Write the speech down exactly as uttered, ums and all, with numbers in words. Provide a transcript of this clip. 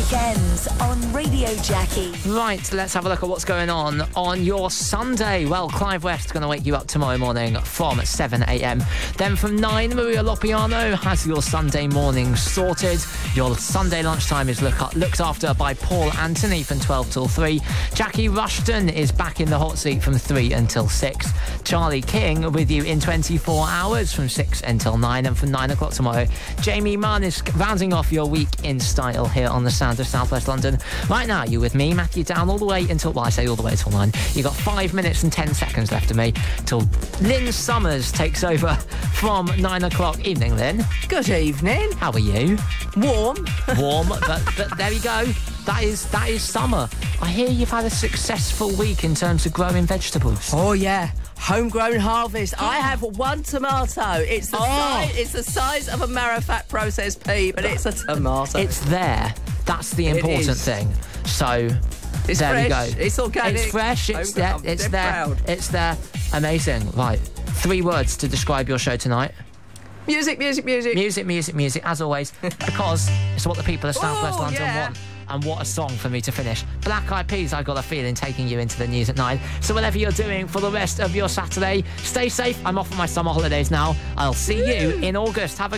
Weekends on Radio Jackie. Right, let's have a look at what's going on on your Sunday. Well, Clive West's going to wake you up tomorrow morning from seven a m. Then from nine, Maria Lopiano has your Sunday morning sorted. Your Sunday lunchtime is look, looked after by Paul Anthony from twelve till three. Jackie Rushton is back in the hot seat from three until six. Charlie King with you in twenty-four hours from six until nine. And from nine o'clock tomorrow, Jamie Munn is rounding off your week in style here on the Sound of South West London. Right now, you're with me, Matthew Down, all the way until, well, I say all the way till nine. You've got five minutes and ten seconds left of me till Lynn Summers takes over from nine o'clock. Evening, Lynn. Good evening. How are you? Warm. Warm, but, but there you go. That is that is summer. I hear you've had a successful week in terms of growing vegetables. Oh, yeah. Homegrown harvest. I have one tomato. It's the, Oh. size, it's the size of a Marrowfat processed pea, but it's a tomato. It's there. That's the important is. thing. So It's there fresh. we go. It's organic. It's fresh. It's I'm- there. I'm It's dead there. proud. It's there. Amazing. Right. Three words to describe your show tonight. Music, music, music. Music, music, music, as always, because it's what the people of South West Oh, London yeah. want. And what a song for me to finish. Black Eyed Peas, I got a feeling, taking you into the news at nine. So whatever you're doing for the rest of your Saturday, stay safe. I'm off on my summer holidays now. I'll see you in August. Have a